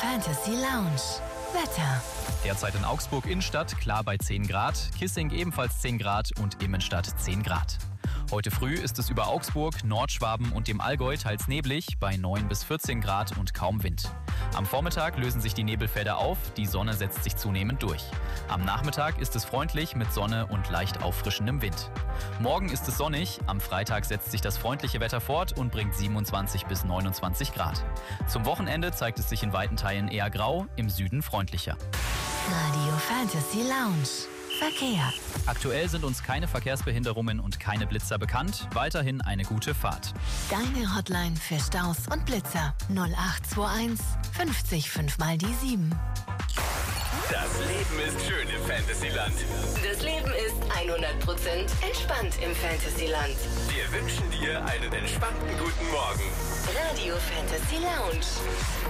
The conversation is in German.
Fantasy Lounge. Wetter. Derzeit in Augsburg Innenstadt klar bei 10 Grad, Kissing ebenfalls 10 Grad und Immenstadt 10 Grad. Heute früh ist es über Augsburg, Nordschwaben und dem Allgäu teils neblig bei 9 bis 14 Grad und kaum Wind. Am Vormittag lösen sich die Nebelfelder auf, die Sonne setzt sich zunehmend durch. Am Nachmittag ist es freundlich mit Sonne und leicht auffrischendem Wind. Morgen ist es sonnig, am Freitag setzt sich das freundliche Wetter fort und bringt 27 bis 29 Grad. Zum Wochenende zeigt es sich in weiten Teilen eher grau, im Süden freundlicher. Radio Fantasy Lounge. Verkehr. Aktuell sind uns keine Verkehrsbehinderungen und keine Blitzer bekannt. Weiterhin eine gute Fahrt. Deine Hotline für Staus und Blitzer 0821 50 5 mal die 7. Das Leben ist schön im Fantasyland. Das Leben ist 100% entspannt im Fantasyland. Wir wünschen dir einen entspannten guten Morgen. Radio Fantasy Lounge.